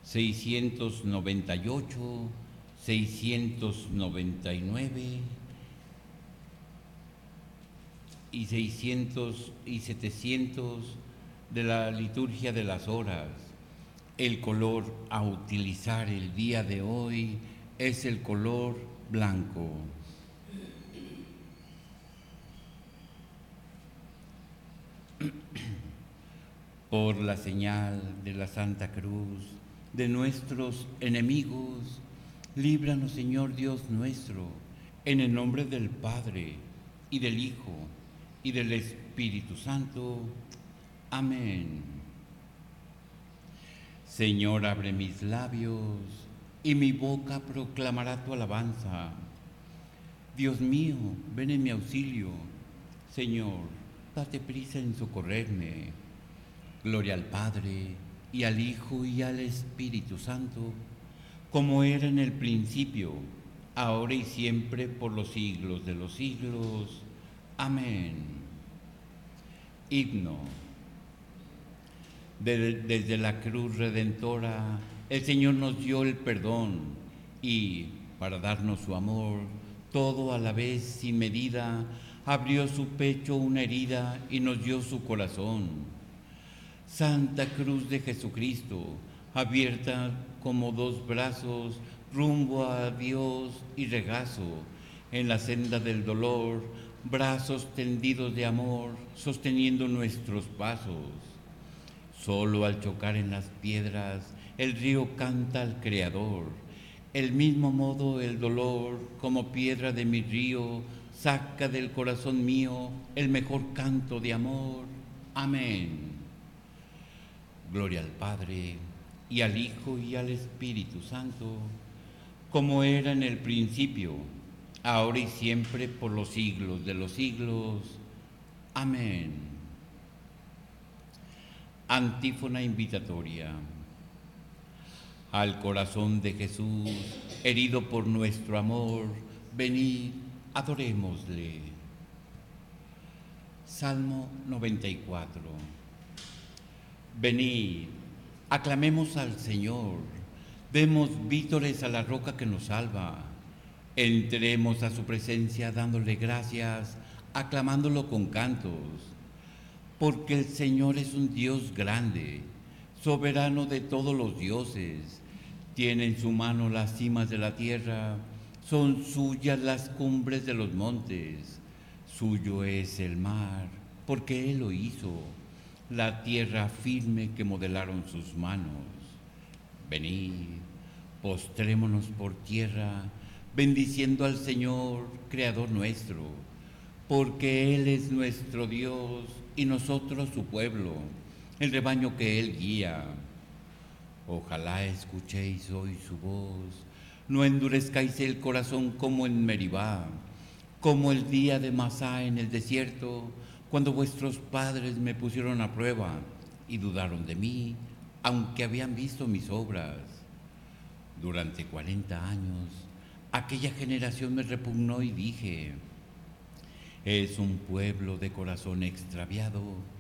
698, 699 y 600 y 700 de la liturgia de las horas. El color a utilizar el día de hoy es el color blanco. Por la señal de la Santa Cruz de nuestros enemigos, líbranos, Señor Dios nuestro, en el nombre del Padre, y del Hijo, y del Espíritu Santo. Amén. Señor, abre mis labios, y mi boca proclamará tu alabanza. Dios mío, ven en mi auxilio. Señor, date prisa en socorrerme. Gloria al Padre, y al Hijo, y al Espíritu Santo, como era en el principio, ahora y siempre, por los siglos de los siglos. Amén. Himno. Desde la cruz redentora, el Señor nos dio el perdón y, para darnos su amor, todo a la vez sin medida, abrió su pecho una herida y nos dio su corazón. Santa Cruz de Jesucristo, abierta como dos brazos rumbo a Dios y regazo, en la senda del dolor, brazos tendidos de amor, sosteniendo nuestros pasos. Solo al chocar en las piedras, el río canta al Creador. El mismo modo el dolor, como piedra de mi río, saca del corazón mío el mejor canto de amor. Amén. Gloria al Padre, y al Hijo, y al Espíritu Santo, como era en el principio, ahora y siempre, por los siglos de los siglos. Amén. Antífona invitatoria. Al corazón de Jesús, herido por nuestro amor, venid, adorémosle. Salmo 94. Venid, aclamemos al Señor, demos vítores a la roca que nos salva. Entremos a su presencia dándole gracias, aclamándolo con cantos. Porque el Señor es un Dios grande, soberano de todos los dioses. Tiene en su mano las cimas de la tierra, son suyas las cumbres de los montes. Suyo es el mar, porque Él lo hizo, la tierra firme que modelaron sus manos. Venid, postrémonos por tierra, bendiciendo al Señor, Creador nuestro, porque Él es nuestro Dios y nosotros su pueblo, el rebaño que Él guía. Ojalá escuchéis hoy su voz, no endurezcáis el corazón como en Meribá, como el día de Masá en el desierto, cuando vuestros padres me pusieron a prueba y dudaron de mí, aunque habían visto mis obras. Durante 40 años, aquella generación me repugnó y dije: es un pueblo de corazón extraviado